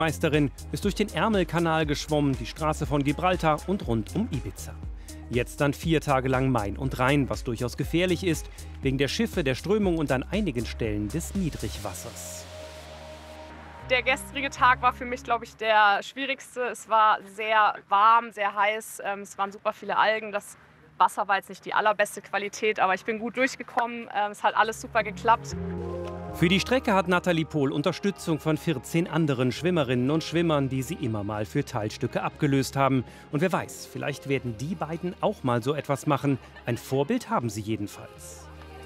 Meisterin ist durch den Ärmelkanal geschwommen, die Straße von Gibraltar und rund um Ibiza. Jetzt dann 4 Tage lang Main und Rhein, was durchaus gefährlich ist, wegen der Schiffe, der Strömung und an einigen Stellen des Niedrigwassers. Der gestrige Tag war für mich, glaube ich, der schwierigste. Es war sehr warm, sehr heiß, es waren super viele Algen. Das Wasser war jetzt nicht die allerbeste Qualität, aber ich bin gut durchgekommen. Es hat alles super geklappt. Für die Strecke hat Nathalie Pohl Unterstützung von 14 anderen Schwimmerinnen und Schwimmern, die sie immer mal für Teilstücke abgelöst haben. Und wer weiß, vielleicht werden die beiden auch mal so etwas machen. Ein Vorbild haben sie jedenfalls.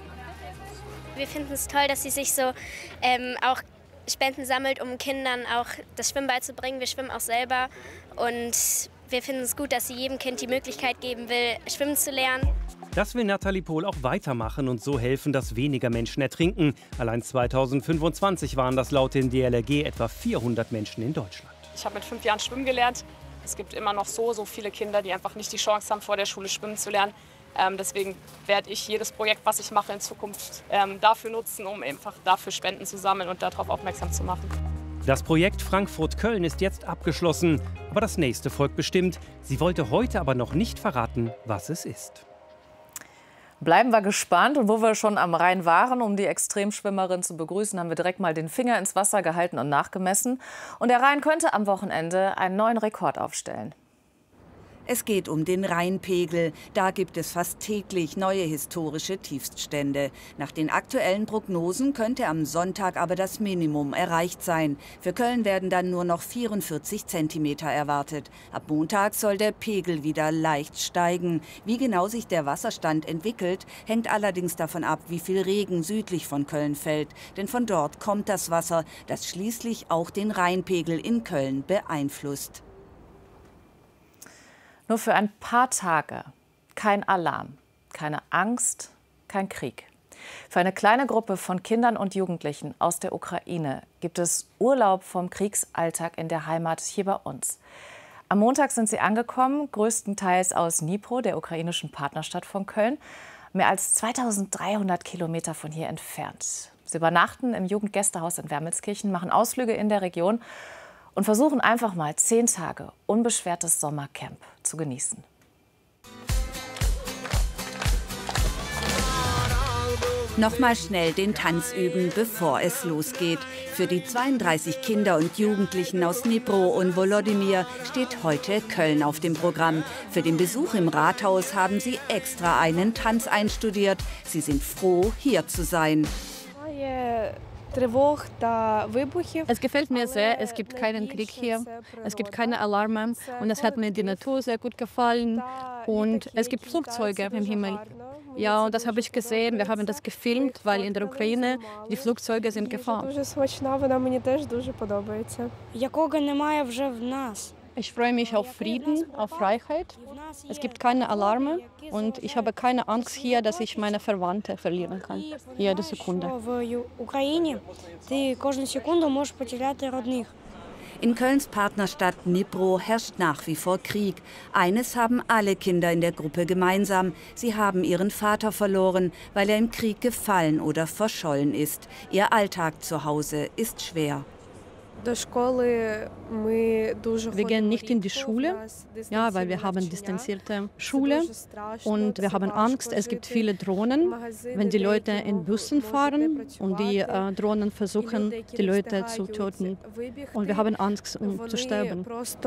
Wir finden es toll, dass sie sich so auch Spenden sammelt, um Kindern auch das Schwimmen beizubringen. Wir schwimmen auch selber und wir finden es gut, dass sie jedem Kind die Möglichkeit geben will, schwimmen zu lernen. Das will Nathalie Pohl auch weitermachen und so helfen, dass weniger Menschen ertrinken. Allein 2025 waren das laut dem DLRG etwa 400 Menschen in Deutschland. Ich habe mit 5 Jahren schwimmen gelernt. Es gibt immer noch so viele Kinder, die einfach nicht die Chance haben, vor der Schule schwimmen zu lernen. Deswegen werde ich jedes Projekt, was ich mache, in Zukunft dafür nutzen, um einfach dafür Spenden zu sammeln und darauf aufmerksam zu machen. Das Projekt Frankfurt-Köln ist jetzt abgeschlossen, aber das nächste folgt bestimmt. Sie wollte heute aber noch nicht verraten, was es ist. Bleiben wir gespannt. Und wo wir schon am Rhein waren, um die Extremschwimmerin zu begrüßen, haben wir direkt mal den Finger ins Wasser gehalten und nachgemessen. Und der Rhein könnte am Wochenende einen neuen Rekord aufstellen. Es geht um den Rheinpegel. Da gibt es fast täglich neue historische Tiefststände. Nach den aktuellen Prognosen könnte am Sonntag aber das Minimum erreicht sein. Für Köln werden dann nur noch 44 Zentimeter erwartet. Ab Montag soll der Pegel wieder leicht steigen. Wie genau sich der Wasserstand entwickelt, hängt allerdings davon ab, wie viel Regen südlich von Köln fällt. Denn von dort kommt das Wasser, das schließlich auch den Rheinpegel in Köln beeinflusst. Nur für ein paar Tage kein Alarm, keine Angst, kein Krieg. Für eine kleine Gruppe von Kindern und Jugendlichen aus der Ukraine gibt es Urlaub vom Kriegsalltag in der Heimat hier bei uns. Am Montag sind sie angekommen, größtenteils aus Dnipro, der ukrainischen Partnerstadt von Köln, mehr als 2300 Kilometer von hier entfernt. Sie übernachten im Jugendgästehaus in Wermelskirchen, machen Ausflüge in der Region und versuchen einfach mal 10 Tage unbeschwertes Sommercamp zu genießen. Nochmal schnell den Tanz üben, bevor es losgeht. Für die 32 Kinder und Jugendlichen aus Dnipro und Volodymyr steht heute Köln auf dem Programm. Für den Besuch im Rathaus haben sie extra einen Tanz einstudiert. Sie sind froh, hier zu sein. Es gefällt mir sehr, es gibt keinen Krieg hier, es gibt keine Alarme und es hat mir die Natur sehr gut gefallen und es gibt Flugzeuge im Himmel. Ja, und das habe ich gesehen, wir haben das gefilmt, weil in der Ukraine die Flugzeuge sind gefahren. Ich freue mich auf Frieden, auf Freiheit. Es gibt keine Alarme und ich habe keine Angst hier, dass ich meine Verwandte verlieren kann. Jede Sekunde. In Kölns Partnerstadt Dnipro herrscht nach wie vor Krieg. Eines haben alle Kinder in der Gruppe gemeinsam. Sie haben ihren Vater verloren, weil er im Krieg gefallen oder verschollen ist. Ihr Alltag zu Hause ist schwer. Wir gehen nicht in die Schule, ja, weil wir haben distanzierte Schule und wir haben Angst. Es gibt viele Drohnen, wenn die Leute in Bussen fahren und die Drohnen versuchen, die Leute zu töten. Und wir haben Angst, um zu sterben.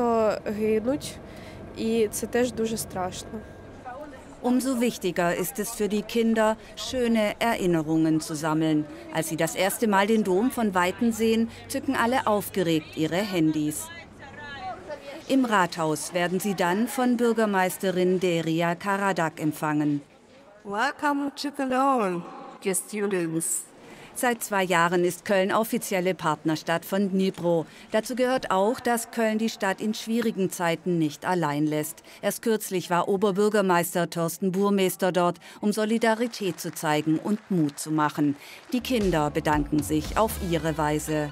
Umso wichtiger ist es für die Kinder, schöne Erinnerungen zu sammeln. Als sie das erste Mal den Dom von Weitem sehen, zücken alle aufgeregt ihre Handys. Im Rathaus werden sie dann von Bürgermeisterin Deria Karadak empfangen. Welcome to Cologne, dear students. Seit 2 Jahren ist Köln offizielle Partnerstadt von Dnipro. Dazu gehört auch, dass Köln die Stadt in schwierigen Zeiten nicht allein lässt. Erst kürzlich war Oberbürgermeister Thorsten Burmester dort, um Solidarität zu zeigen und Mut zu machen. Die Kinder bedanken sich auf ihre Weise.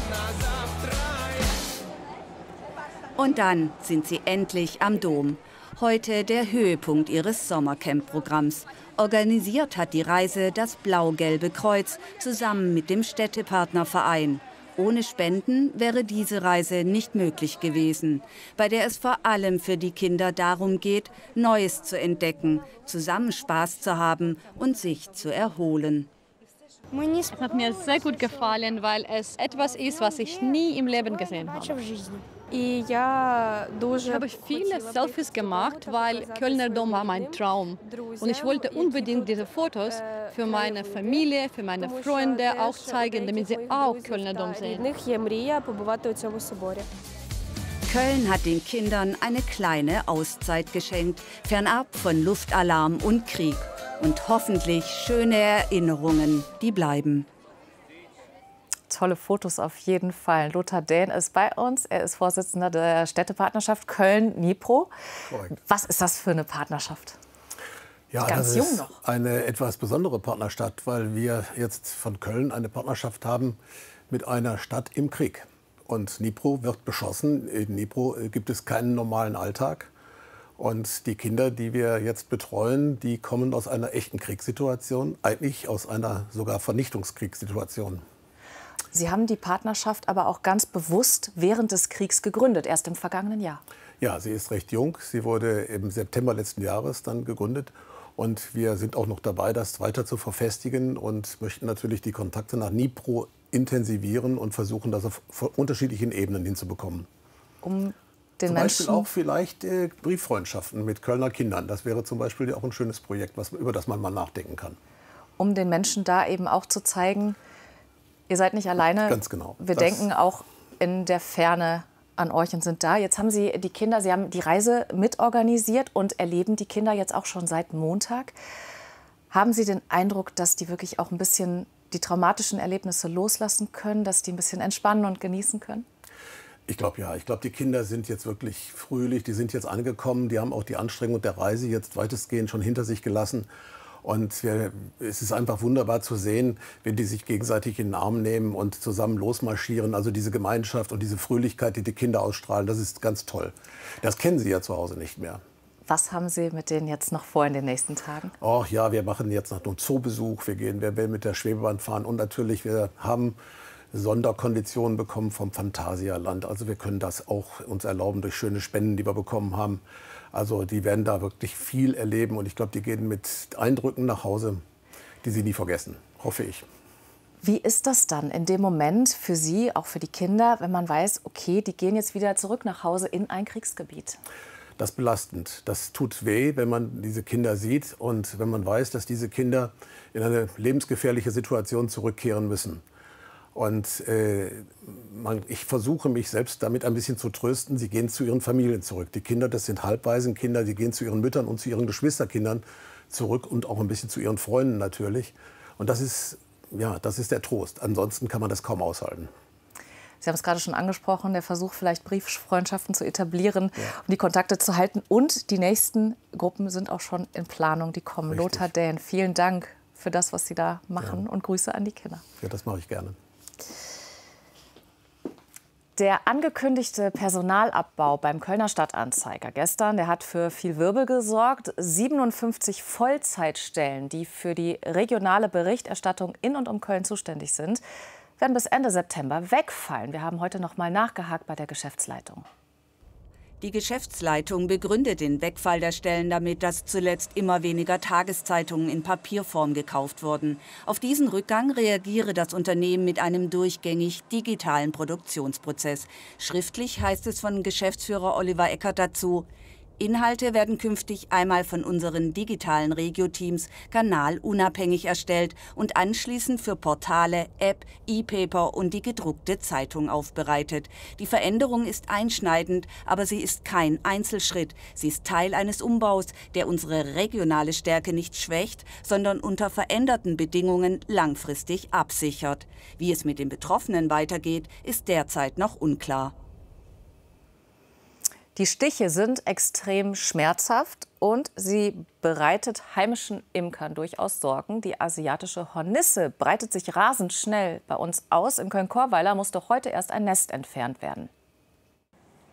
Und dann sind sie endlich am Dom. Heute der Höhepunkt ihres Sommercamp-Programms. Organisiert hat die Reise das Blau-Gelbe Kreuz zusammen mit dem Städtepartnerverein. Ohne Spenden wäre diese Reise nicht möglich gewesen, bei der es vor allem für die Kinder darum geht, Neues zu entdecken, zusammen Spaß zu haben und sich zu erholen. Es hat mir sehr gut gefallen, weil es etwas ist, was ich nie im Leben gesehen habe. Ich habe viele Selfies gemacht, weil Kölner Dom war mein Traum. Und ich wollte unbedingt diese Fotos für meine Familie, für meine Freunde auch zeigen, damit sie auch Kölner Dom sehen. Köln hat den Kindern eine kleine Auszeit geschenkt, fernab von Luftalarm und Krieg. Und hoffentlich schöne Erinnerungen, die bleiben. Tolle Fotos auf jeden Fall. Lothar Dähn ist bei uns. Er ist Vorsitzender der Städtepartnerschaft Köln-Dnipro. Was ist das für eine Partnerschaft? Ja, ganz das jung ist noch. eine etwas besondere Partnerschaft, weil wir jetzt von Köln eine Partnerschaft haben mit einer Stadt im Krieg. Und Dnipro wird beschossen. In Dnipro gibt es keinen normalen Alltag. Und die Kinder, die wir jetzt betreuen, die kommen aus einer echten Kriegssituation, eigentlich aus einer sogar Vernichtungskriegssituation. Sie haben die Partnerschaft aber auch ganz bewusst während des Kriegs gegründet, erst im vergangenen Jahr. Ja, sie ist recht jung. Sie wurde im September letzten Jahres dann gegründet. Und wir sind auch noch dabei, das weiter zu verfestigen und möchten natürlich die Kontakte nach Dnipro intensivieren und versuchen, das auf unterschiedlichen Ebenen hinzubekommen. Um zum Beispiel auch vielleicht Brieffreundschaften mit Kölner Kindern. Das wäre zum Beispiel auch ein schönes Projekt, über das man mal nachdenken kann. Um den Menschen da eben auch zu zeigen, ihr seid nicht alleine. Ganz genau. Wir denken auch in der Ferne an euch und sind da. Jetzt haben Sie die Kinder, Sie haben die Reise mitorganisiert und erleben die Kinder jetzt auch schon seit Montag. Haben Sie den Eindruck, dass die wirklich auch ein bisschen die traumatischen Erlebnisse loslassen können, dass die ein bisschen entspannen und genießen können? Ich glaube ja. Ich glaube, die Kinder sind jetzt wirklich fröhlich, die sind jetzt angekommen, die haben auch die Anstrengung der Reise jetzt weitestgehend schon hinter sich gelassen. Und es ist einfach wunderbar zu sehen, wenn die sich gegenseitig in den Arm nehmen und zusammen losmarschieren. Also diese Gemeinschaft und diese Fröhlichkeit, die die Kinder ausstrahlen, das ist ganz toll. Das kennen sie ja zu Hause nicht mehr. Was haben Sie mit denen jetzt noch vor in den nächsten Tagen? Oh ja, wir machen jetzt noch einen Zoobesuch, wir will mit der Schwebebahn fahren und natürlich, wir haben Sonderkonditionen bekommen vom Phantasialand. Also wir können das auch uns erlauben durch schöne Spenden, die wir bekommen haben. Also die werden da wirklich viel erleben und ich glaube, die gehen mit Eindrücken nach Hause, die sie nie vergessen, hoffe ich. Wie ist das dann in dem Moment für Sie, auch für die Kinder, wenn man weiß, okay, die gehen jetzt wieder zurück nach Hause in ein Kriegsgebiet? Das ist belastend. Das tut weh, wenn man diese Kinder sieht und wenn man weiß, dass diese Kinder in eine lebensgefährliche Situation zurückkehren müssen. Und ich versuche mich selbst damit ein bisschen zu trösten. Sie gehen zu ihren Familien zurück. Die Kinder, das sind Halbwaisenkinder, die gehen zu ihren Müttern und zu ihren Geschwisterkindern zurück und auch ein bisschen zu ihren Freunden natürlich. Und das ist der Trost. Ansonsten kann man das kaum aushalten. Sie haben es gerade schon angesprochen, der Versuch, vielleicht Brieffreundschaften zu etablieren und die Kontakte zu halten. Und die nächsten Gruppen sind auch schon in Planung, die kommen. Richtig. Lothar Dähn, vielen Dank für das, was Sie da machen und Grüße an die Kinder. Ja, das mache ich gerne. Der angekündigte Personalabbau beim Kölner Stadtanzeiger gestern, der hat für viel Wirbel gesorgt. 57 Vollzeitstellen, die für die regionale Berichterstattung in und um Köln zuständig sind, werden bis Ende September wegfallen. Wir haben heute noch mal nachgehakt bei der Geschäftsleitung. Die Geschäftsleitung begründet den Wegfall der Stellen damit, dass zuletzt immer weniger Tageszeitungen in Papierform gekauft wurden. Auf diesen Rückgang reagiere das Unternehmen mit einem durchgängig digitalen Produktionsprozess. Schriftlich heißt es von Geschäftsführer Oliver Eckert dazu: Inhalte werden künftig einmal von unseren digitalen Regio-Teams kanalunabhängig erstellt und anschließend für Portale, App, E-Paper und die gedruckte Zeitung aufbereitet. Die Veränderung ist einschneidend, aber sie ist kein Einzelschritt. Sie ist Teil eines Umbaus, der unsere regionale Stärke nicht schwächt, sondern unter veränderten Bedingungen langfristig absichert. Wie es mit den Betroffenen weitergeht, ist derzeit noch unklar. Die Stiche sind extrem schmerzhaft und sie bereitet heimischen Imkern durchaus Sorgen. Die asiatische Hornisse breitet sich rasend schnell bei uns aus. In Köln-Korweiler muss doch heute erst ein Nest entfernt werden.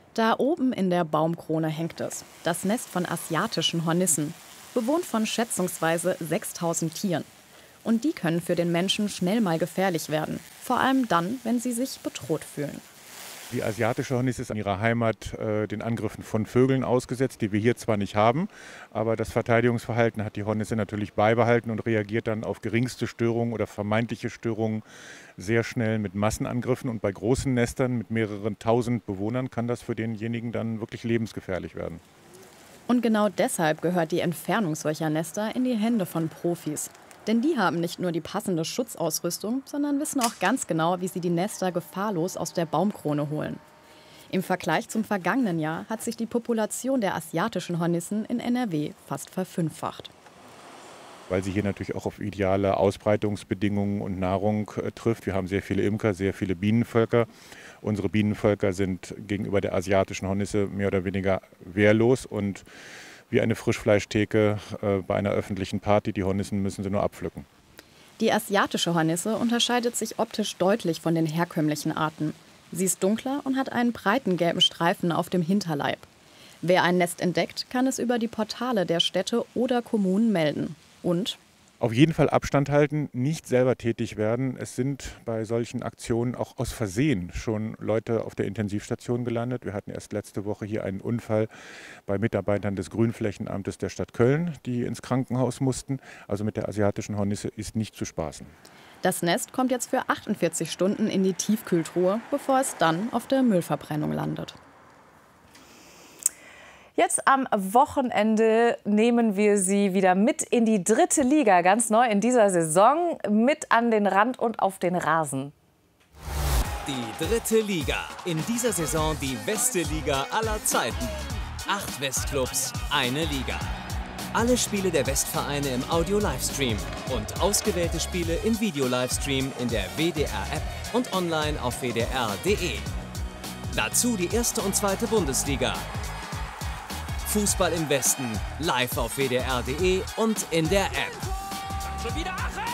Da oben in der Baumkrone hängt es, das Nest von asiatischen Hornissen, bewohnt von schätzungsweise 6000 Tieren. Und die können für den Menschen schnell mal gefährlich werden, vor allem dann, wenn sie sich bedroht fühlen. Die asiatische Hornisse ist in ihrer Heimat den Angriffen von Vögeln ausgesetzt, die wir hier zwar nicht haben, aber das Verteidigungsverhalten hat die Hornisse natürlich beibehalten und reagiert dann auf geringste Störungen oder vermeintliche Störungen sehr schnell mit Massenangriffen. Und bei großen Nestern mit mehreren tausend Bewohnern kann das für denjenigen dann wirklich lebensgefährlich werden. Und genau deshalb gehört die Entfernung solcher Nester in die Hände von Profis. Denn die haben nicht nur die passende Schutzausrüstung, sondern wissen auch ganz genau, wie sie die Nester gefahrlos aus der Baumkrone holen. Im Vergleich zum vergangenen Jahr hat sich die Population der asiatischen Hornissen in NRW fast verfünffacht. Weil sie hier natürlich auch auf ideale Ausbreitungsbedingungen und Nahrung trifft. Wir haben sehr viele Imker, sehr viele Bienenvölker. Unsere Bienenvölker sind gegenüber der asiatischen Hornisse mehr oder weniger wehrlos und wie eine Frischfleischtheke bei einer öffentlichen Party. Die Hornissen müssen sie nur abpflücken. Die asiatische Hornisse unterscheidet sich optisch deutlich von den herkömmlichen Arten. Sie ist dunkler und hat einen breiten gelben Streifen auf dem Hinterleib. Wer ein Nest entdeckt, kann es über die Portale der Städte oder Kommunen melden. Und auf jeden Fall Abstand halten, nicht selber tätig werden. Es sind bei solchen Aktionen auch aus Versehen schon Leute auf der Intensivstation gelandet. Wir hatten erst letzte Woche hier einen Unfall bei Mitarbeitern des Grünflächenamtes der Stadt Köln, die ins Krankenhaus mussten. Also mit der asiatischen Hornisse ist nicht zu spaßen. Das Nest kommt jetzt für 48 Stunden in die Tiefkühltruhe, bevor es dann auf der Müllverbrennung landet. Jetzt am Wochenende nehmen wir Sie wieder mit in die 3. Liga, ganz neu in dieser Saison, mit an den Rand und auf den Rasen. Die 3. Liga, in dieser Saison die beste Liga aller Zeiten. 8 Westclubs, eine Liga. Alle Spiele der Westvereine im Audio-Livestream und ausgewählte Spiele im Video-Livestream in der WDR-App und online auf wdr.de. Dazu die 1. und 2. Bundesliga. Fußball im Westen, live auf wdr.de und in der App. Schon wieder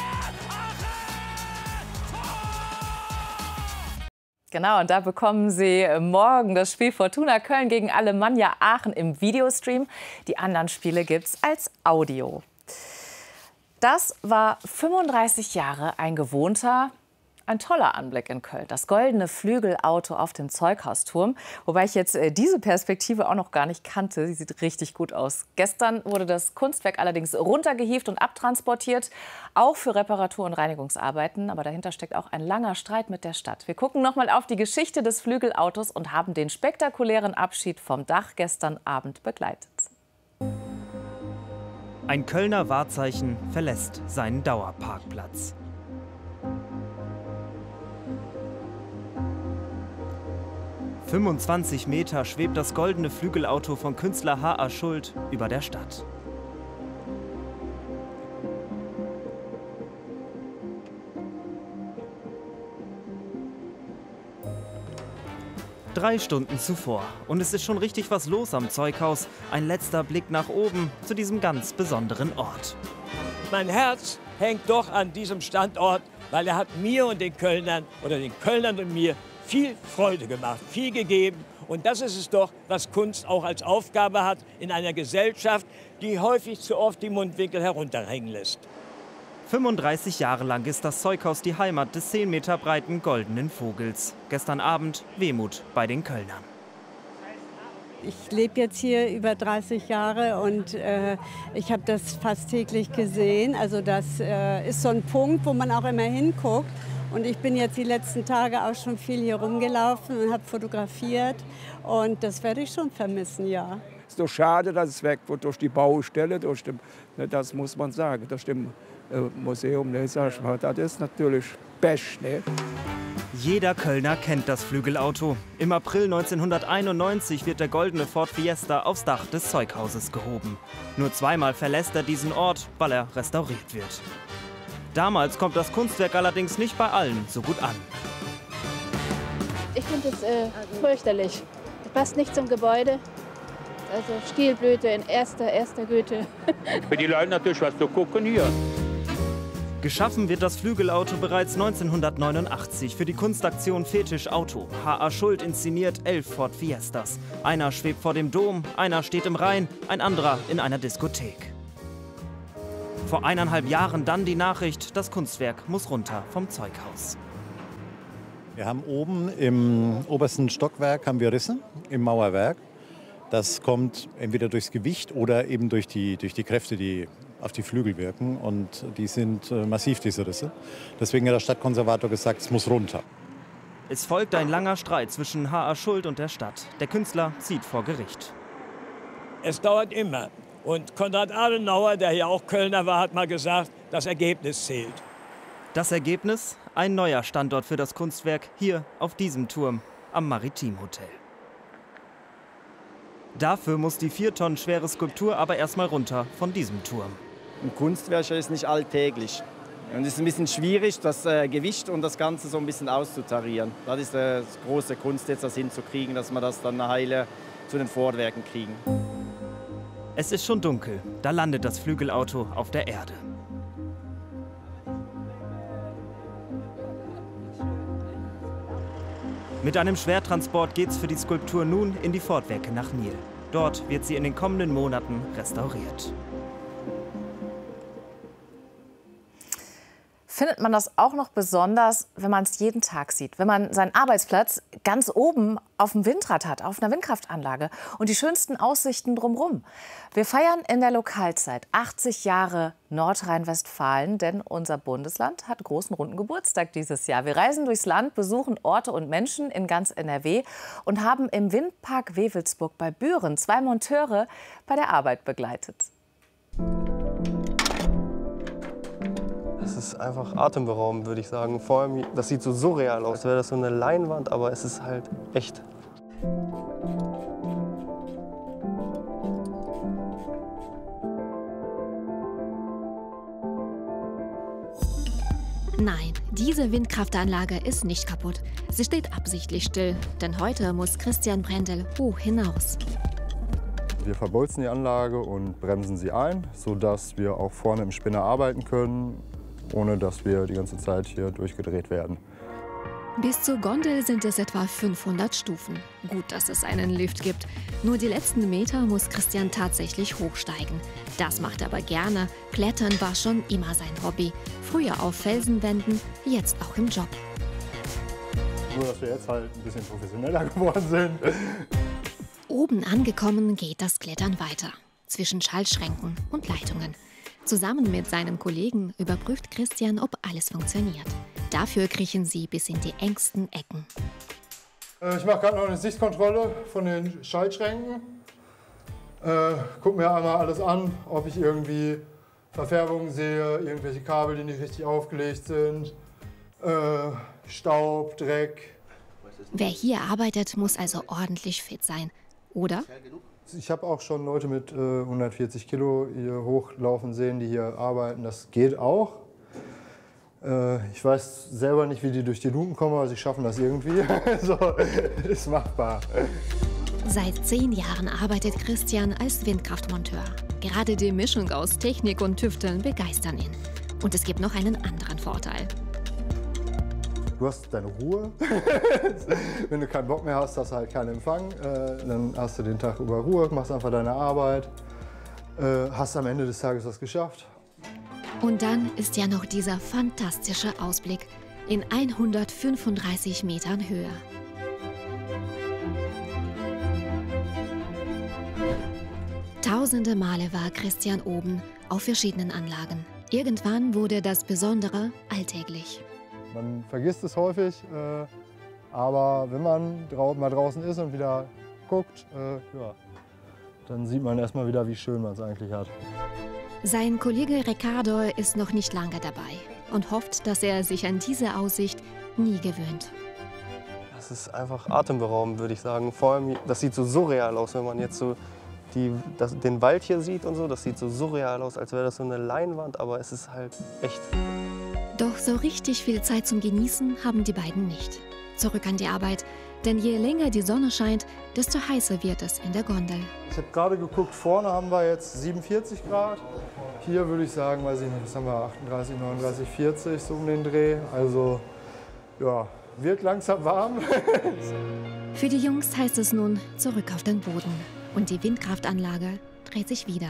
Genau, und da bekommen Sie morgen das Spiel Fortuna Köln gegen Alemannia Aachen im Videostream. Die anderen Spiele gibt's als Audio. Das war 35 Jahre ein gewohnter, ein toller Anblick in Köln. Das goldene Flügelauto auf dem Zeughausturm. Wobei ich jetzt diese Perspektive auch noch gar nicht kannte. Sie sieht richtig gut aus. Gestern wurde das Kunstwerk allerdings runtergehievt und abtransportiert. Auch für Reparatur- und Reinigungsarbeiten. Aber dahinter steckt auch ein langer Streit mit der Stadt. Wir gucken noch mal auf die Geschichte des Flügelautos und haben den spektakulären Abschied vom Dach gestern Abend begleitet. Ein Kölner Wahrzeichen verlässt seinen Dauerparkplatz. ...25 Meter schwebt das goldene Flügelauto von Künstler H.A. Schuld über der Stadt. Drei Stunden zuvor. Und es ist schon richtig was los am Zeughaus. Ein letzter Blick nach oben zu diesem ganz besonderen Ort. Mein Herz hängt doch an diesem Standort, weil er hat mir und den Kölnern oder den Kölnern und mir viel Freude gemacht, viel gegeben. Und das ist es doch, was Kunst auch als Aufgabe hat in einer Gesellschaft, die häufig zu oft die Mundwinkel herunterhängen lässt. 35 Jahre lang ist das Zeughaus die Heimat des 10 Meter breiten Goldenen Vogels. Gestern Abend Wehmut bei den Kölnern. Ich lebe jetzt hier über 30 Jahre und ich habe das fast täglich gesehen. Also das ist so ein Punkt, wo man auch immer hinguckt. Und ich bin jetzt die letzten Tage auch schon viel hier rumgelaufen und habe fotografiert. Und das werde ich schon vermissen, ja. Es ist doch schade, dass es weg wird durch die Baustelle, das muss man sagen, durch dem Museum. Ne, sag ich mal, das ist natürlich Pech. Ne? Jeder Kölner kennt das Flügelauto. Im April 1991 wird der goldene Ford Fiesta aufs Dach des Zeughauses gehoben. Nur zweimal verlässt er diesen Ort, weil er restauriert wird. Damals kommt das Kunstwerk allerdings nicht bei allen so gut an. Ich finde es fürchterlich. Es passt nicht zum Gebäude. Also Stilblüte in erster Güte. Für die Leute natürlich was zu gucken hier. Geschaffen wird das Flügelauto bereits 1989 für die Kunstaktion Fetisch Auto. H.A. Schuld inszeniert 11 Ford Fiestas. Einer schwebt vor dem Dom, einer steht im Rhein, ein anderer in einer Diskothek. Vor 1,5 Jahren dann die Nachricht, das Kunstwerk muss runter vom Zeughaus. Wir haben oben im obersten Stockwerk haben wir Risse im Mauerwerk. Das kommt entweder durchs Gewicht oder eben durch die Kräfte, die auf die Flügel wirken. Und die sind massiv, diese Risse. Deswegen hat der Stadtkonservator gesagt, es muss runter. Es folgt ein langer Streit zwischen H.A. Schuld und der Stadt. Der Künstler zieht vor Gericht. Es dauert immer. Und Konrad Adenauer, der ja auch Kölner war, hat mal gesagt, das Ergebnis zählt. Das Ergebnis? Ein neuer Standort für das Kunstwerk hier auf diesem Turm am Maritim-Hotel. Dafür muss die 4 Tonnen schwere Skulptur aber erstmal runter von diesem Turm. Ein Kunstwerk ist nicht alltäglich. Und es ist ein bisschen schwierig, das Gewicht und das Ganze so ein bisschen auszutarieren. Das ist das große Kunst, jetzt das hinzukriegen, dass wir das dann eine Heile zu den Vorwerken kriegen. Es ist schon dunkel, da landet das Flügelauto auf der Erde. Mit einem Schwertransport geht's für die Skulptur nun in die Fortwerke nach Nil. Dort wird sie in den kommenden Monaten restauriert. Findet man das auch noch besonders, wenn man es jeden Tag sieht? Wenn man seinen Arbeitsplatz ganz oben auf dem Windrad hat, auf einer Windkraftanlage und die schönsten Aussichten drumherum. Wir feiern in der Lokalzeit 80 Jahre Nordrhein-Westfalen, denn unser Bundesland hat großen runden Geburtstag dieses Jahr. Wir reisen durchs Land, besuchen Orte und Menschen in ganz NRW und haben im Windpark Wewelsburg bei Büren 2 Monteure bei der Arbeit begleitet. Es ist einfach atemberaubend, würde ich sagen. Vor allem, das sieht so surreal aus, als wäre das so eine Leinwand, aber es ist halt echt. Nein, diese Windkraftanlage ist nicht kaputt. Sie steht absichtlich still, denn heute muss Christian Brendel hoch hinaus. Wir verbolzen die Anlage und bremsen sie ein, sodass wir auch vorne im Spinner arbeiten können, ohne dass wir die ganze Zeit hier durchgedreht werden. Bis zur Gondel sind es etwa 500 Stufen. Gut, dass es einen Lift gibt. Nur die letzten Meter muss Christian tatsächlich hochsteigen. Das macht er aber gerne. Klettern war schon immer sein Hobby. Früher auf Felsenwänden, jetzt auch im Job. Nur, dass wir jetzt halt ein bisschen professioneller geworden sind. Oben angekommen geht das Klettern weiter. Zwischen Schaltschränken und Leitungen. Zusammen mit seinen Kollegen überprüft Christian, ob alles funktioniert. Dafür kriechen sie bis in die engsten Ecken. Ich mache gerade noch eine Sichtkontrolle von den Schaltschränken. Guck mir einmal alles an, ob ich irgendwie Verfärbungen sehe, irgendwelche Kabel, die nicht richtig aufgelegt sind, Staub, Dreck. Wer hier arbeitet, muss also ordentlich fit sein, oder? Ich habe auch schon Leute mit 140 Kilo hier hochlaufen sehen, die hier arbeiten. Das geht auch. Ich weiß selber nicht, wie die durch die Luken kommen, aber sie schaffen das irgendwie. So, ist machbar. Seit 10 Jahren arbeitet Christian als Windkraftmonteur. Gerade die Mischung aus Technik und Tüfteln begeistern ihn. Und es gibt noch einen anderen Vorteil. Du hast deine Ruhe. Wenn du keinen Bock mehr hast, hast du halt keinen Empfang. Dann hast du den Tag über Ruhe, machst einfach deine Arbeit, hast am Ende des Tages was geschafft. Und dann ist ja noch dieser fantastische Ausblick in 135 Metern Höhe. Tausende Male war Christian oben auf verschiedenen Anlagen. Irgendwann wurde das Besondere alltäglich. Man vergisst es häufig, aber wenn man mal draußen ist und wieder guckt, ja, dann sieht man erstmal wieder, wie schön man es eigentlich hat. Sein Kollege Ricardo ist noch nicht lange dabei und hofft, dass er sich an diese Aussicht nie gewöhnt. Das ist einfach atemberaubend, würde ich sagen. Vor allem, das sieht so surreal aus, wenn man jetzt so den Wald hier sieht und so. Das sieht so surreal aus, als wäre das so eine Leinwand, aber es ist halt echt. Doch so richtig viel Zeit zum Genießen haben die beiden nicht. Zurück an die Arbeit. Denn je länger die Sonne scheint, desto heißer wird es in der Gondel. Ich habe gerade geguckt, vorne haben wir jetzt 47 Grad. Hier würde ich sagen, weiß ich nicht, was haben wir, 38, 39, 40, so um den Dreh. Also ja, wird langsam warm. Für die Jungs heißt es nun zurück auf den Boden. Und die Windkraftanlage dreht sich wieder.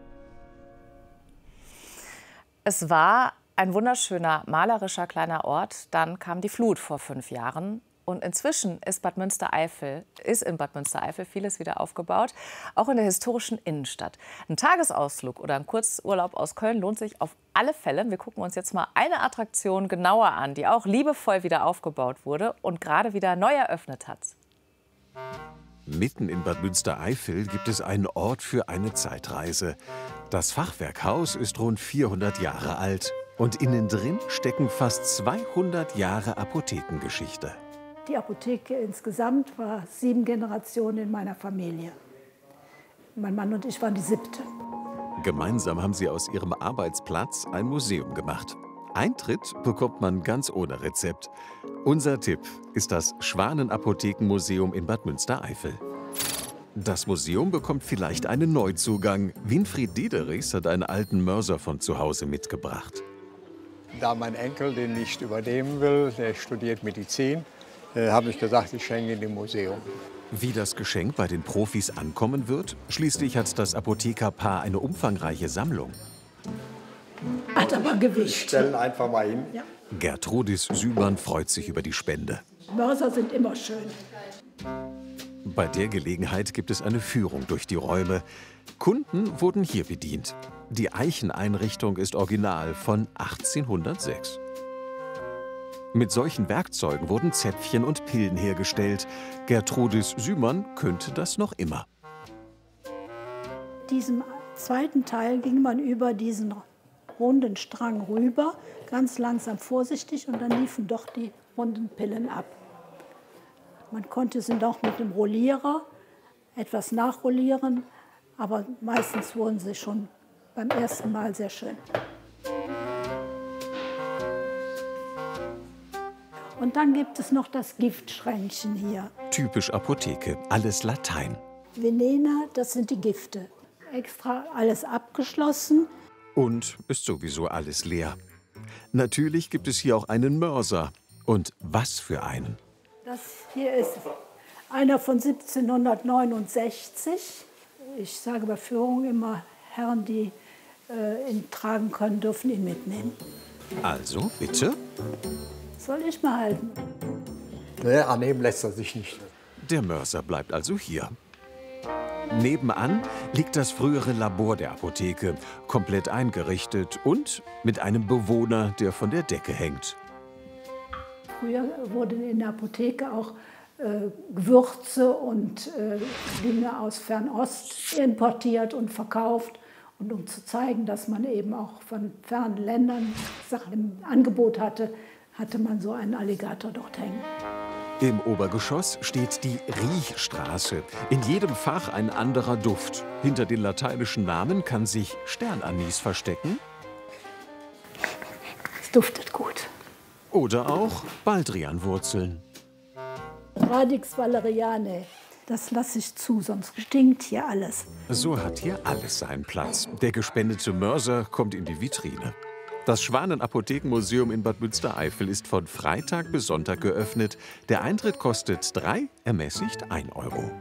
Es war ein wunderschöner, malerischer kleiner Ort. Dann kam die Flut vor 5 Jahren. Und inzwischen ist in Bad Münstereifel vieles wieder aufgebaut, auch in der historischen Innenstadt. Ein Tagesausflug oder ein Kurzurlaub aus Köln lohnt sich auf alle Fälle. Wir gucken uns jetzt mal eine Attraktion genauer an, die auch liebevoll wieder aufgebaut wurde und gerade wieder neu eröffnet hat. Mitten in Bad Münstereifel gibt es einen Ort für eine Zeitreise. Das Fachwerkhaus ist rund 400 Jahre alt und innen drin stecken fast 200 Jahre Apothekengeschichte. Die Apotheke insgesamt war 7 Generationen in meiner Familie. Mein Mann und ich waren die 7. Gemeinsam haben sie aus ihrem Arbeitsplatz ein Museum gemacht. Eintritt bekommt man ganz ohne Rezept. Unser Tipp ist das Schwanenapothekenmuseum in Bad Münstereifel. Das Museum bekommt vielleicht einen Neuzugang. Winfried Diederichs hat einen alten Mörser von zu Hause mitgebracht. Da mein Enkel den nicht übernehmen will, der studiert Medizin, habe ich gesagt, ich schenke ihn dem Museum. Wie das Geschenk bei den Profis ankommen wird? Schließlich hat das Apothekerpaar eine umfangreiche Sammlung. Hat aber Gewicht. Stellen einfach mal hin. Ja. Gertrudis Sümann freut sich über die Spende. Mörser sind immer schön. Bei der Gelegenheit gibt es eine Führung durch die Räume. Kunden wurden hier bedient. Die Eicheneinrichtung ist original von 1806. Mit solchen Werkzeugen wurden Zäpfchen und Pillen hergestellt. Gertrudis Sümann könnte das noch immer. Diesem zweiten Teil ging man über diesen runden Strang rüber, ganz langsam vorsichtig, und dann liefen doch die runden Pillen ab. Man konnte sie noch mit dem Rollierer etwas nachrollieren, aber meistens wurden sie schon beim ersten Mal sehr schön. Und dann gibt es noch das Giftschränkchen hier. Typisch Apotheke, alles Latein. Venena, das sind die Gifte. Extra alles abgeschlossen. Und ist sowieso alles leer. Natürlich gibt es hier auch einen Mörser. Und was für einen? Das hier ist einer von 1769. Ich sage bei Führung immer, Herren, die ihn tragen können, dürfen ihn mitnehmen. Also, bitte? Soll ich mal halten? Nee, annehmen lässt er sich nicht. Der Mörser bleibt also hier. Nebenan liegt das frühere Labor der Apotheke, komplett eingerichtet und mit einem Bewohner, der von der Decke hängt. Früher wurden in der Apotheke auch Gewürze und Dinge aus Fernost importiert und verkauft. Und um zu zeigen, dass man eben auch von fernen Ländern Sachen im Angebot hatte, hatte man so einen Alligator dort hängen. Im Obergeschoss steht die Riechstraße. In jedem Fach ein anderer Duft. Hinter den lateinischen Namen kann sich Sternanis verstecken. Es duftet gut. Oder auch Baldrianwurzeln. Radix valerianae. Das lasse ich zu, sonst stinkt hier alles. So hat hier alles seinen Platz. Der gespendete Mörser kommt in die Vitrine. Das Schwanenapothekenmuseum in Bad Münstereifel ist von Freitag bis Sonntag geöffnet. Der Eintritt kostet 3, ermäßigt 1 €.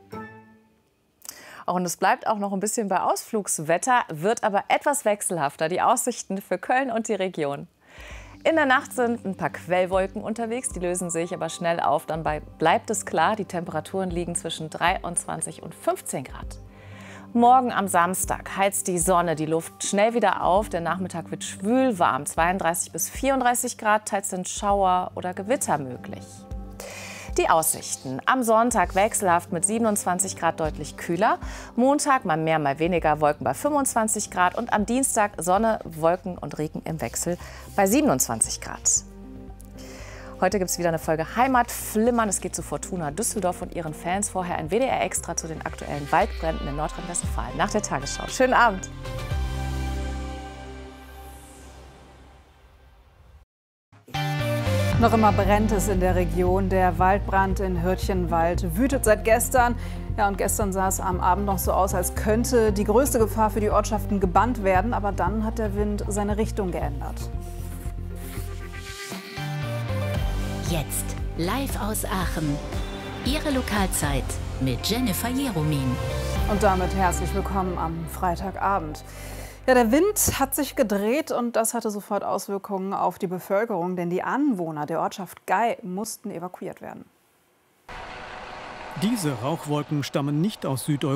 Und es bleibt auch noch ein bisschen bei Ausflugswetter, wird aber etwas wechselhafter. Die Aussichten für Köln und die Region. In der Nacht sind ein paar Quellwolken unterwegs, die lösen sich aber schnell auf. Dann bleibt es klar, die Temperaturen liegen zwischen 23 und 15 Grad. Morgen am Samstag heizt die Sonne die Luft schnell wieder auf. Der Nachmittag wird schwül warm, 32 bis 34 Grad, teils sind Schauer oder Gewitter möglich. Die Aussichten. Am Sonntag wechselhaft mit 27 Grad deutlich kühler. Montag mal mehr, mal weniger Wolken bei 25 Grad. Und am Dienstag Sonne, Wolken und Regen im Wechsel bei 27 Grad. Heute gibt es wieder eine Folge Heimatflimmern. Es geht zu Fortuna Düsseldorf und ihren Fans. Vorher ein WDR-Extra zu den aktuellen Waldbränden in Nordrhein-Westfalen. Nach der Tagesschau. Schönen Abend. Noch immer brennt es in der Region. Der Waldbrand in Hürtchenwald wütet seit gestern. Ja, und gestern sah es am Abend noch so aus, als könnte die größte Gefahr für die Ortschaften gebannt werden. Aber dann hat der Wind seine Richtung geändert. Jetzt live aus Aachen. Ihre Lokalzeit mit Jennifer Jeromin. Und damit herzlich willkommen am Freitagabend. Ja, der Wind hat sich gedreht und das hatte sofort Auswirkungen auf die Bevölkerung, denn die Anwohner der Ortschaft Gey mussten evakuiert werden. Diese Rauchwolken stammen nicht aus Südeuropa.